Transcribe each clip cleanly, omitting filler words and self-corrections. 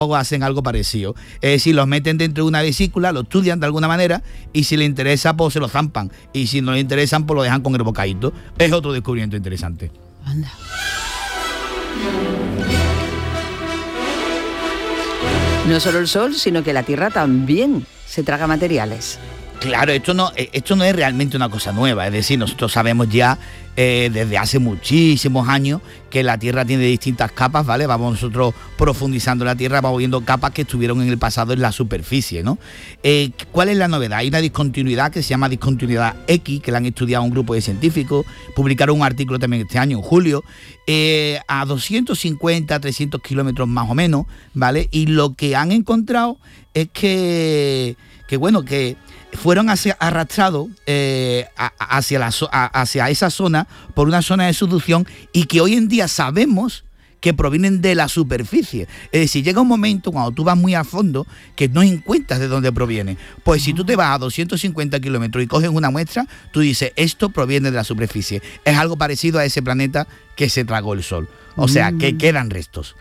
hacen algo parecido. Es decir, los meten dentro de una vesícula, lo estudian de alguna manera y si les interesa, pues se lo zampan. Y si no les interesan, pues lo dejan con el bocadito. Es otro descubrimiento interesante. Anda. No solo el Sol, sino que la Tierra también se traga materiales. Claro, esto no es realmente una cosa nueva, es decir, nosotros sabemos ya desde hace muchísimos años que la Tierra tiene distintas capas, ¿vale? Vamos nosotros profundizando en la Tierra, vamos viendo capas que estuvieron en el pasado en la superficie, ¿no? ¿Cuál es la novedad? Hay una discontinuidad que se llama discontinuidad X, que la han estudiado un grupo de científicos, publicaron un artículo también este año, en julio, a 250, 300 kilómetros más o menos, ¿vale? Y lo que han encontrado es que fueron arrastrados hacia esa zona por una zona de subducción y que hoy en día sabemos que provienen de la superficie. Es decir, llega un momento cuando tú vas muy a fondo que no encuentras de dónde proviene. Pues si tú te vas a 250 kilómetros y coges una muestra, tú dices, esto proviene de la superficie. Es algo parecido a ese planeta que se tragó el Sol. O sea, que quedan restos.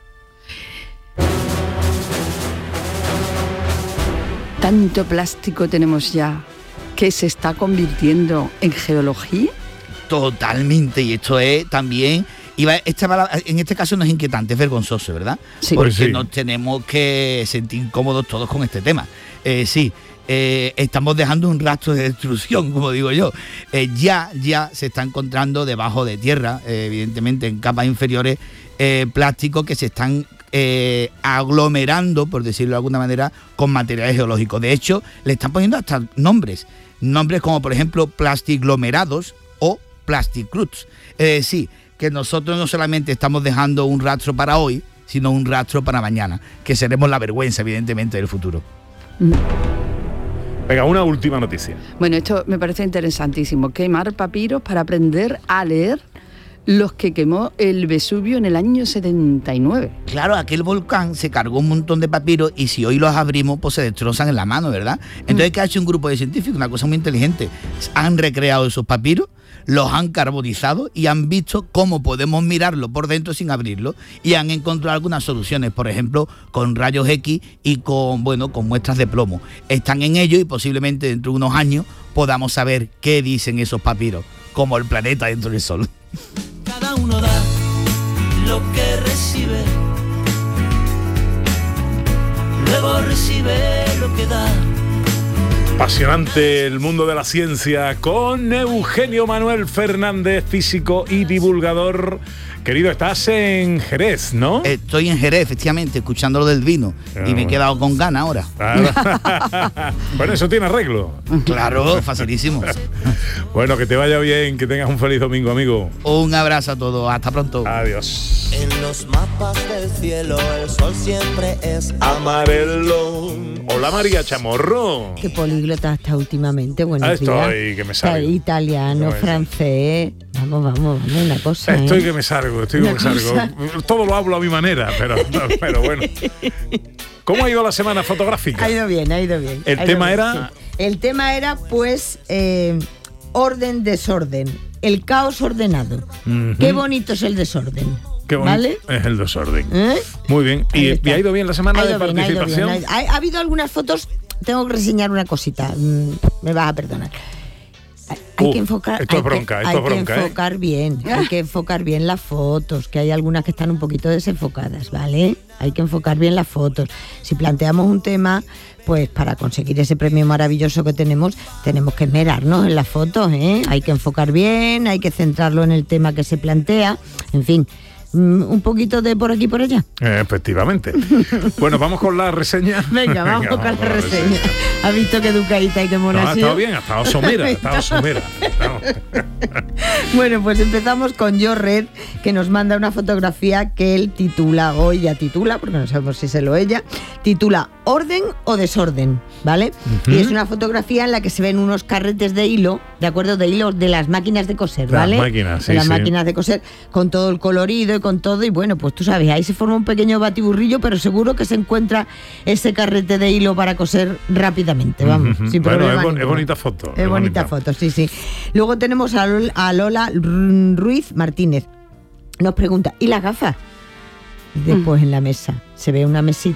Tanto plástico tenemos ya que se está convirtiendo en geología. Totalmente, y esto es también, en este caso no es inquietante, es vergonzoso, ¿verdad? Sí. Porque Pues sí. nos tenemos que sentir cómodos todos con este tema. Estamos dejando un rastro de destrucción, como digo yo. Ya se está encontrando debajo de tierra, evidentemente en capas inferiores, plásticos que se están aglomerando, por decirlo de alguna manera, con materiales geológicos. De hecho, le están poniendo hasta nombres como por ejemplo plastiglomerados o plasticruts. Es decir, que nosotros no solamente estamos dejando un rastro para hoy, sino un rastro para mañana, que seremos la vergüenza, evidentemente, del futuro. Venga, una última noticia. Bueno, esto me parece interesantísimo. Quemar papiros para aprender a leer los que quemó el Vesubio en el año 79. Claro, aquel volcán se cargó un montón de papiros y si hoy los abrimos, pues se destrozan en la mano, ¿verdad? Entonces, ¿qué ha hecho un grupo de científicos? Una cosa muy inteligente. Han recreado esos papiros, los han carbonizado y han visto cómo podemos mirarlo por dentro sin abrirlo y han encontrado algunas soluciones, por ejemplo, con rayos X y con muestras de plomo. Están en ello y posiblemente dentro de unos años podamos saber qué dicen esos papiros, como el planeta dentro del Sol. Cada uno da lo que recibe, luego recibe lo que da. Apasionante el mundo de la ciencia con Eugenio Manuel Fernández, físico y divulgador. Querido, estás en Jerez, ¿no? Estoy en Jerez, efectivamente, escuchando lo del vino y me he quedado con ganas ahora. Bueno, eso tiene arreglo. Claro, facilísimo. Bueno, que te vaya bien, que tengas un feliz domingo, amigo. Un abrazo a todos, hasta pronto. Adiós. En los mapas del cielo el sol siempre es Amarelo. Hola, María Chamorro. Qué políglota está últimamente. Buenos días. Estoy que me salgo. Italiano, No, francés. Vamos, una cosa. Estoy que me salgo. Todo lo hablo a mi manera, pero bueno. ¿Cómo ha ido la semana fotográfica? Ha ido bien. El tema era... Sí. El tema era, pues, orden, desorden. El caos ordenado. Uh-huh. Qué bonito es el desorden. Qué bonito ¿Vale? es el desorden. ¿Eh? Muy bien. ¿Y ha ido bien la semana de participación? Ha habido algunas fotos. Tengo que reseñar una cosita. Me vas a perdonar. Hay que enfocar. Esto es bronca. Hay que enfocar bien. Hay que enfocar bien las fotos, que hay algunas que están un poquito desenfocadas, ¿vale? Hay que enfocar bien las fotos. Si planteamos un tema, pues para conseguir ese premio maravilloso que tenemos que esmerarnos en las fotos, ¿eh? Hay que enfocar bien, hay que centrarlo en el tema que se plantea, en fin. Un poquito de por aquí y por allá. Efectivamente. Bueno, vamos con la reseña. Venga, vamos con la reseña. ¿Has visto qué educadita y qué mona ha estado bien, ha estado somera. Bueno, pues empezamos con Yo Red, que nos manda una fotografía que él titula, o ella titula, porque no sabemos si se lo ella, titula Orden o Desorden, ¿vale? Uh-huh. Y es una fotografía en la que se ven unos carretes de hilo, ¿de acuerdo? De hilo de las máquinas de coser, ¿vale? Las máquinas de coser, con todo el colorido y con todo, y bueno, pues tú sabes, ahí se forma un pequeño batiburrillo, pero seguro que se encutra ese carrete de hilo para coser rápidamente, vamos, sin problema. Bueno, es bonita foto. Es bonita foto, sí. Luego tenemos a Lola Ruiz Martínez. Nos pregunta, ¿y las gafas? Y después en la mesa se ve una mesita